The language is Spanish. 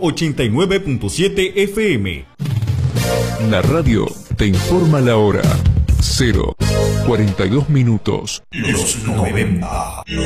89.7 FM. La radio te informa la hora. 0:42 minutos. Los 90.